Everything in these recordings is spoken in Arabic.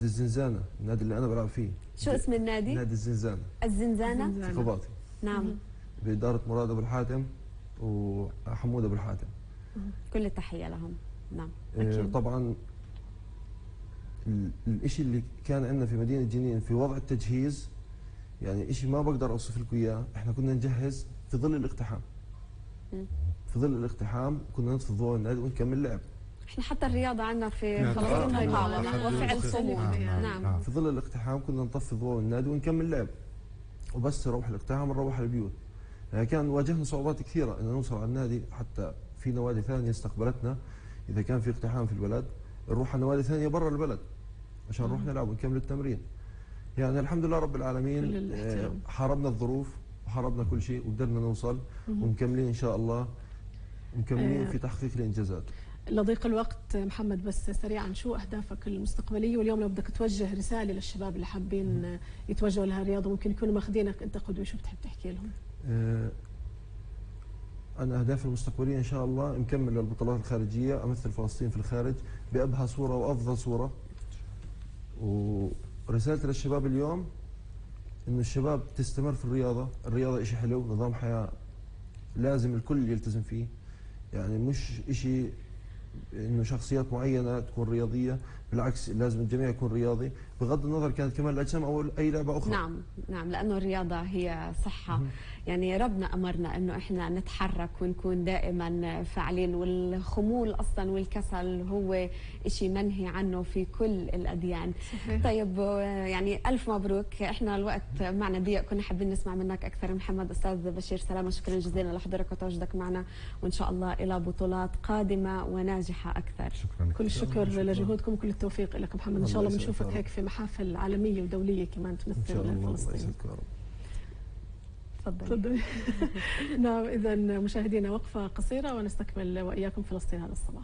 الزنزانة، النادي اللي أنا بلعب فيه. شو اسم النادي؟ نادي الزنزانة. الزنزانة؟ في قباطي. نعم. بإدارة مراد أبو الحاتم وحمود أبو الحاتم. كل التحية لهم. نعم. طبعا الإشي اللي كان عندنا في مدينة جنين في وضع التجهيز، يعني إشي ما بقدر أوصف لكم إياه. إحنا كنا نجهز في ظل الاقتحام. في ظل الاقتحام كنا نطفي ضوء النادي ونكمل لعب. احنا حتى الرياضة عندنا في فلسطين وفعل صمود. نعم. في ظل الاقتحام كنا نطفي ضوء النادي ونكمل لعب، وبس يروح الاقتحام نروح على البيوت. يعني كان واجهنا صعوبات كثيرة إن نوصل على النادي، حتى في نوادي ثانية استقبلتنا إذا كان في اقتحام في البلد نروح على نوادي ثانية برا البلد عشان نروح نلعب ونكمل التمرين. يعني الحمد لله رب العالمين، حاربنا الظروف وحاربنا كل شيء وقدرنا نوصل ومكملين إن شاء الله، مكملين في تحقيق الإنجازات. لضيق الوقت محمد، بس سريعا شو أهدافك المستقبلية؟ واليوم لو بدك توجه رسالة للشباب اللي حابين يتوجهوا لها الرياضة ممكن يكونوا ماخذينك أنت قدوة، شو بتحب تحكي لهم؟ أنا أهدافي المستقبلية إن شاء الله نكمل البطولات الخارجية، أمثل فلسطين في الخارج بأبهى صورة وأفضل صورة. ورسالتي للشباب اليوم إنه الشباب تستمر في الرياضة. الرياضة إشي حلو، نظام حياة لازم الكل يلتزم فيه. يعني مش إشي إنه شخصيات معينة تكون رياضية، بالعكس لازم الجميع يكون رياضي بغض النظر كانت كمال الأجسام أو أي لعبة أخرى. نعم، لأنه الرياضة هي صحة. يعني ربنا أمرنا إنه إحنا نتحرك ونكون دائما فاعلين، والخمول أصلا والكسل هو إشي منهي عنه في كل الأديان. صحيح. طيب يعني ألف مبروك. إحنا الوقت معنا ضيق، كنا حابين نسمع منك أكثر. محمد أستاذ بشير سلامة، شكرا جزيلا لحضورك وتواجدك معنا، وإن شاء الله إلى بطولات قادمة وناجحة أكثر. شكرا. كل الشكر لجهودكم وكل التوفيق لك محمد. إن شاء الله بنشوفك هيك في محافل عالمية ودولية كمان تمثل فلسطين. تفضل. نعم، إذا مشاهدينا وقفة قصيرة ونستكمل وإياكم فلسطين هذا الصباح.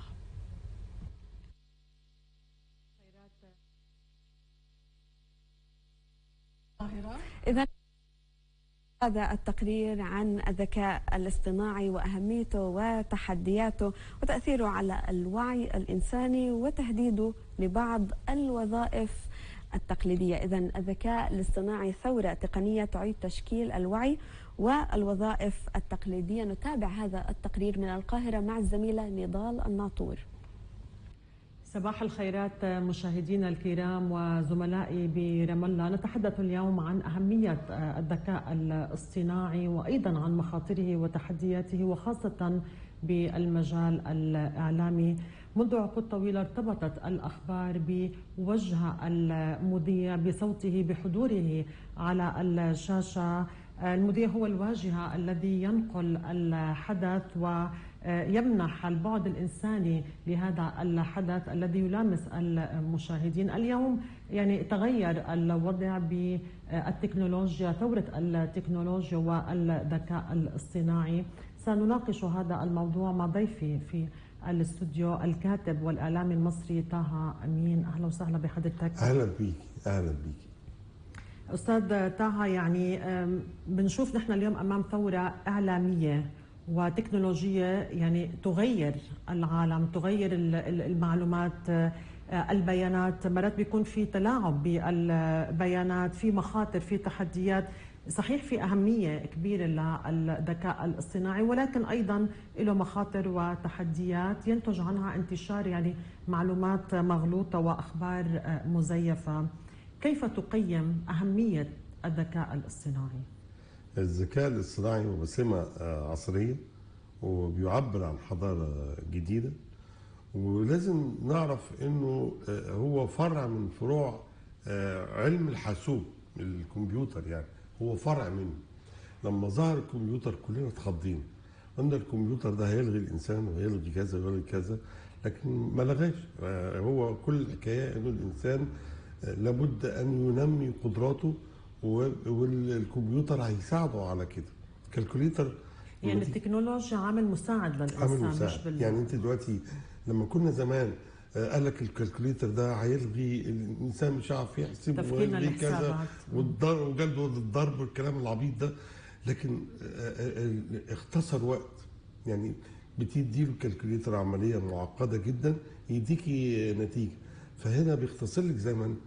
إذا هذا التقرير عن الذكاء الاصطناعي وأهميته وتحدياته وتأثيره على الوعي الإنساني وتهديده لبعض الوظائف التقليدية. إذن الذكاء الاصطناعي ثورة تقنية تعيد تشكيل الوعي والوظائف التقليدية. نتابع هذا التقرير من القاهرة مع الزميلة نضال الناطور. صباح الخيرات مشاهدينا الكرام وزملائي برام الله. نتحدث اليوم عن أهمية الذكاء الاصطناعي وأيضا عن مخاطره وتحدياته، وخاصة بالمجال الإعلامي. منذ عقود طويلة ارتبطت الأخبار بوجه المذيع، بصوته، بحضوره على الشاشة. المذيع هو الواجهة الذي ينقل الحدث ويمنح البعد الإنساني لهذا الحدث الذي يلامس المشاهدين. اليوم يعني تغير الوضع بالتكنولوجيا، ثورة التكنولوجيا والذكاء الاصطناعي. سنناقش هذا الموضوع مع ضيفي في الاستوديو الكاتب والإعلامي المصري طه أمين. أهلا وسهلا بحضرتك. أهلا بيك. أهلا بيك أستاذ طه. يعني بنشوف نحن اليوم أمام ثورة إعلامية وتكنولوجية يعني تغير العالم، تغير المعلومات، البيانات. مرات بيكون في تلاعب بالبيانات، في مخاطر، في تحديات. صحيح في أهمية كبيرة للذكاء الاصطناعي، ولكن أيضا له مخاطر وتحديات ينتج عنها انتشار يعني معلومات مغلوطة وأخبار مزيفة. كيف تقيم أهمية الذكاء الاصطناعي؟ الذكاء الاصطناعي هو بسمة عصرية وبيعبر عن حضارة جديدة، ولازم نعرف انه هو فرع من فروع علم الحاسوب، الكمبيوتر يعني هو فرع منه. لما ظهر الكمبيوتر كلنا اتخضينا، قلنا الكمبيوتر ده هيلغي الانسان وهيلغي كذا وهيلغي كذا، لكن ما لغاش. هو كل الحكايه انه الانسان لابد ان ينمي قدراته، والكمبيوتر هيساعده على كده. الكالكوليتر يعني التكنولوجيا عامل مساعد للانسان. عامل مساعد. يعني انت دلوقتي لما كنا زمان قال لك الكالكوليتر ده هيلغي الانسان، مش عارف يحسب ويلغي كذا وجلد الضرب والكلام العبيط ده، لكن اختصر وقت. يعني بتدي له الكالكوليتر عمليه معقده جدا يديكي نتيجه، فهنا بيختصر لك زمن